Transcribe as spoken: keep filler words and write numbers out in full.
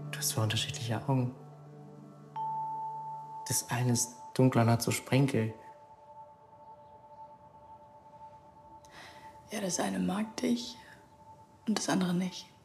Du hast zwei unterschiedliche Augen. Das eine ist dunkler und hat so Sprenkel. Ja, das eine mag dich und das andere nicht.